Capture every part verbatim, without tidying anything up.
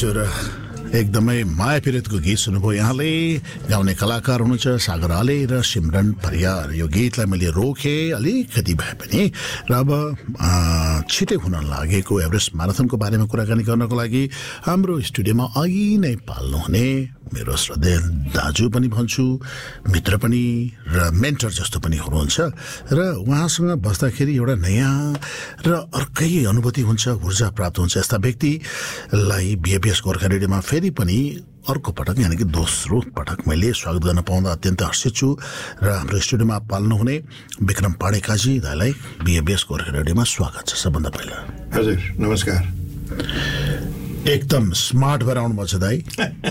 हजुर एकदमै माया पीडितको गीत सुन्नुभयो यहाँले गाउने कलाकार हुनुहुन्छ सागर आले र सिमरन परियार यो गीतलाई मैले रोकेँ अलिकति भए पनि र अब छिटै हुन लागेको एभरेस्ट म्याराथनको बारेमा कुराकानी गर्नको लागि हाम्रो स्टुडियोमा अघि नै पाल्नुहुने मेरो श्रद्धेय दाजु पनि भन्छु मित्र पनि र मेन्टर जस्तो पनि हुनुहुन्छ र उहाँसँग बस्दाखेरि एउटा नयाँ र अर्कै अनुभूति हुन्छ ऊर्जा प्राप्त हुन्छ यस्ता व्यक्तिलाई बिएपिएस गोर्खा रेडियोमा फेरि पनि अर्को पटक यानि कि दोस्रो पटक मैले स्वागत गर्न पाउँदा अत्यन्त हर्षित छु र हाम्रो स्टुडियोमा पाल्नुहुने विक्रम पाडेकाजी दाइलाई बिएपिएस गोर्खा रेडियोमा स्वागत छ सबभन्दा पहिला। हजुर नमस्कार। एकदम स्मार्ट भएर आउनुभएको छ दाइ।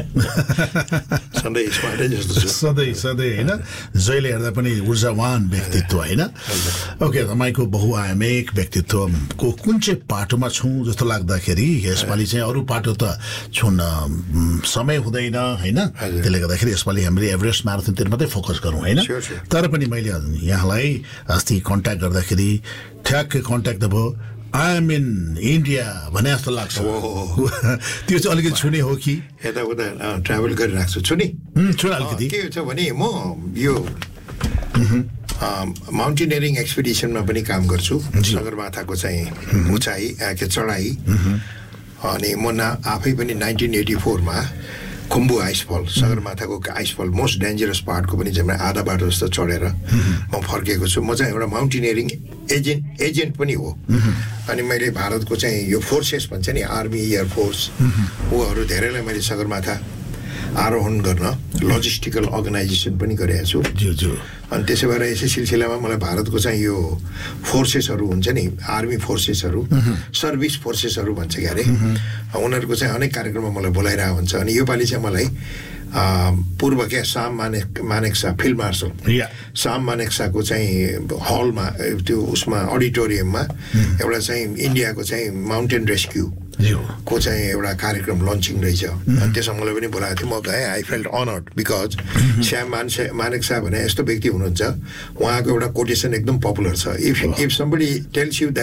सधैँ स्मार्टै जस्तो छ। सधैँ सधैँ होइन जहिले हेर्दा पनि ऊर्जावान व्यक्तित्व होइन। ओके तपाईँको बहुआयामिक व्यक्तित्वको कुन चाहिँ पाटोमा छौँ जस्तो लाग्दाखेरि यसपालि चाहिँ अरू पाटो त छुन समय हुँदैन होइन त्यसले गर्दाखेरि यसपालि हामीले एभरेस्ट म्याराथनतिर मात्रै फोकस गरौँ होइन। तर पनि मैले यहाँलाई अस्ति कन्ट्याक्ट गर्दाखेरि ठ्याक्कै कन्ट्याक्ट त भयो आई एम इन इन्डिया भने जस्तो लाग्छ। त्यो चाहिँ अलिकति छुने हो कि यताउता ट्राभल गरिरहेको छु नि छुन अलिकति के छ भने म यो माउन्टेनियरिङ एक्सपिडिसनमा पनि काम गर्छु सगरमाथाको चाहिँ उचाइ के चढाइ अनि म ना आफै पनि नाइन्टिन एटी फोरमा Khumbu icefall सगरमाथाको icefall most dangerous पार्टको पनि चाहिँ आधा बाटो जस्तो चढेर म फर्केको छु। म चाहिँ एउटा माउन्टेनियरिङ एजेन्ट एजेन्ट पनि हो अनि मैले भारतको चाहिँ यो फोर्सेस भन्छ नि आर्मी एयरफोर्स ऊहरू धेरैलाई मैले सगरमाथा आरोहण गर्न लजिस्टिकल अर्गनाइजेसन पनि गरेको छु अनि त्यसै भएर यसै सिलसिलामा मलाई भारतको चाहिँ यो फोर्सेसहरू हुन्छ नि आर्मी फोर्सेसहरू सर्भिस फोर्सेसहरू भन्छ क्या अरे उनीहरूको चाहिँ अनेक कार्यक्रममा मलाई बोलाइरहेको हुन्छ अनि योपालि चाहिँ मलाई पूर्व क्या साम मानेक मानेक्सा फिल्ड मार्सल साम मानेक्साको चाहिँ हलमा त्यो उसमा अडिटोरियममा एउटा चाहिँ इन्डियाको चाहिँ माउन्टेन रेस्क्यू को चाहिँ एउटा कार्यक्रम लन्चिङ रहेछ अनि त्यसमा मलाई पनि बोलाएको थियो। म गएँ I felt honoured because Shyam मानसे मानेक्सा भने यस्तो व्यक्ति हुनुहुन्छ उहाँको एउटा कोटेसन एकदम पपुलर छ if if somebody tells you